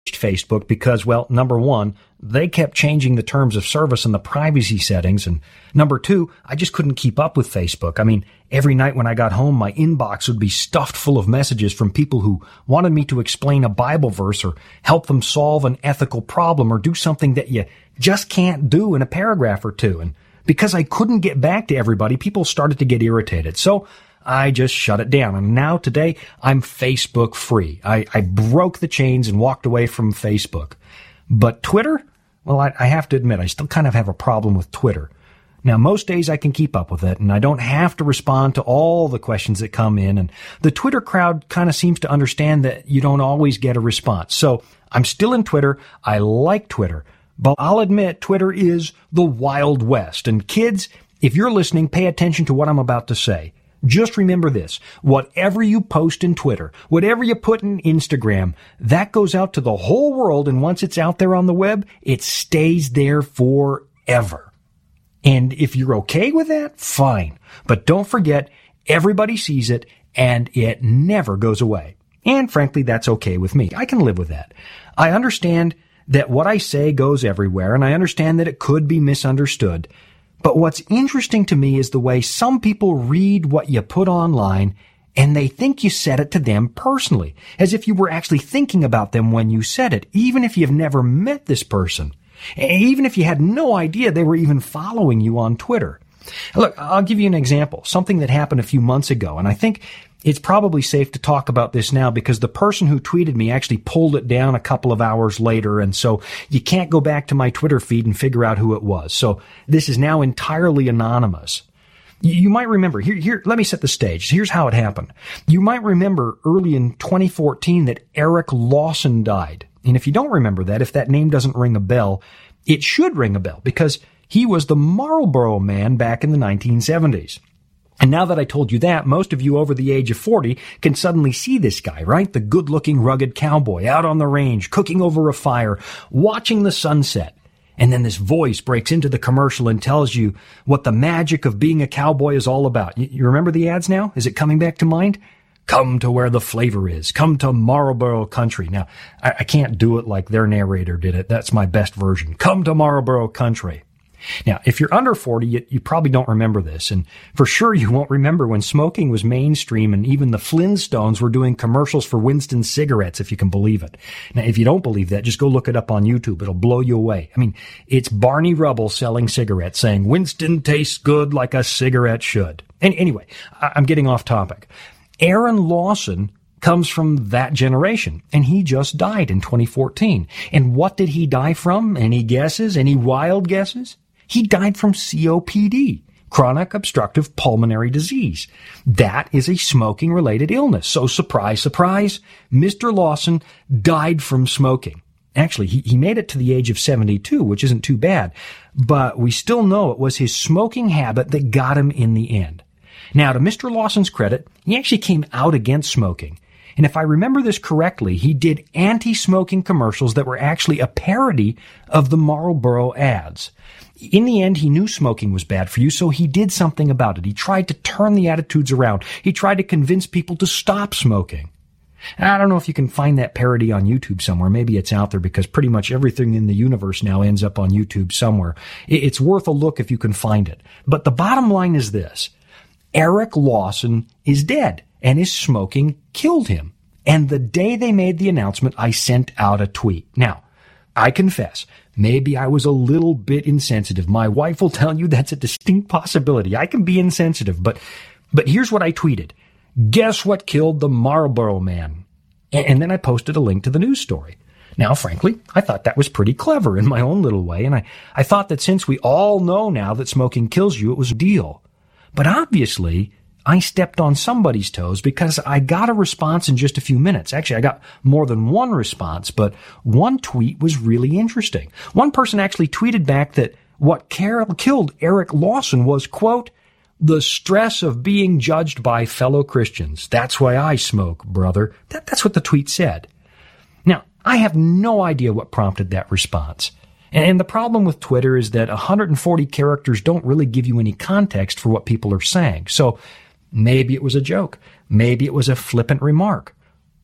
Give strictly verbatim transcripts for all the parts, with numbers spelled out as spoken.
Facebook because, well, number one, they kept changing the terms of service and the privacy settings. And number two, I just couldn't keep up with Facebook. I mean, every night when I got home, my inbox would be stuffed full of messages from people who wanted me to explain a Bible verse or help them solve an ethical problem or do something that you just can't do in a paragraph or two. And because I couldn't get back to everybody, people started to get irritated. So I just shut it down. And now today I'm Facebook free. I, I broke the chains and walked away from Facebook. But Twitter, well, I, I have to admit, I still kind of have a problem with Twitter. Now, most days I can keep up with it, and I don't have to respond to all the questions that come in. And the Twitter crowd kind of seems to understand that you don't always get a response. So I'm still in Twitter. I like Twitter. But I'll admit, Twitter is the Wild West. And kids, if you're listening, pay attention to what I'm about to say. Just remember this, whatever you post in Twitter, whatever you put in Instagram, that goes out to the whole world, and once it's out there on the web, it stays there forever. And if you're okay with that, fine. But don't forget, everybody sees it, and it never goes away. And frankly, that's okay with me. I can live with that. I understand that what I say goes everywhere, and I understand that it could be misunderstood. But what's interesting to me is the way some people read what you put online and they think you said it to them personally, as if you were actually thinking about them when you said it, even if you've never met this person, even if you had no idea they were even following you on Twitter. Look, I'll give you an example, something that happened a few months ago, and I think it's probably safe to talk about this now because the person who tweeted me actually pulled it down a couple of hours later, and so you can't go back to my Twitter feed and figure out who it was. So this is now entirely anonymous. You might remember, here, here, let me set the stage. Here's how it happened. You might remember early in twenty fourteen that Eric Lawson died. And if you don't remember that, if that name doesn't ring a bell, it should ring a bell because he was the Marlboro Man back in the nineteen seventies. And now that I told you that, most of you over the age of forty can suddenly see this guy, right? The good-looking, rugged cowboy out on the range, cooking over a fire, watching the sunset. And then this voice breaks into the commercial and tells you what the magic of being a cowboy is all about. You, you remember the ads now? Is it coming back to mind? Come to where the flavor is. Come to Marlboro Country. Now, I, I can't do it like their narrator did it. That's my best version. Come to Marlboro Country. Now, if you're under forty, you, you probably don't remember this, and for sure you won't remember when smoking was mainstream and even the Flintstones were doing commercials for Winston cigarettes, if you can believe it. Now, if you don't believe that, just go look it up on YouTube. It'll blow you away. I mean, it's Barney Rubble selling cigarettes, saying, Winston tastes good like a cigarette should. And anyway, I, I'm getting off topic. Aaron Lawson comes from that generation, and he just died in twenty fourteen. And what did he die from? Any guesses? Any wild guesses? He died from C O P D, chronic obstructive pulmonary disease. That is a smoking-related illness. So surprise, surprise, Mister Lawson died from smoking. Actually, he, he made it to the age of seventy-two, which isn't too bad. But we still know it was his smoking habit that got him in the end. Now, to Mister Lawson's credit, he actually came out against smoking. And if I remember this correctly, he did anti-smoking commercials that were actually a parody of the Marlboro ads. In the end, he knew smoking was bad for you, so he did something about it. He tried to turn the attitudes around. He tried to convince people to stop smoking. And I don't know if you can find that parody on YouTube somewhere. Maybe it's out there because pretty much everything in the universe now ends up on YouTube somewhere. It's worth a look if you can find it. But the bottom line is this. Eric Lawson is dead, and his smoking killed him. And the day they made the announcement, I sent out a tweet. Now, I confess, maybe I was a little bit insensitive. My wife will tell you that's a distinct possibility. I can be insensitive, but but here's what I tweeted. Guess what killed the Marlboro Man? And, and then I posted a link to the news story. Now, frankly, I thought that was pretty clever in my own little way, and I, I thought that since we all know now that smoking kills you, it was a deal. But obviously, I stepped on somebody's toes because I got a response in just a few minutes. Actually, I got more than one response, but one tweet was really interesting. One person actually tweeted back that what killed Eric Lawson was, quote, the stress of being judged by fellow Christians. That's why I smoke, brother. That, that's what the tweet said. Now, I have no idea what prompted that response. And the problem with Twitter is that one hundred forty characters don't really give you any context for what people are saying. So maybe it was a joke. Maybe it was a flippant remark.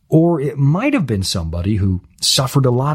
Or it might have been somebody who suffered a lot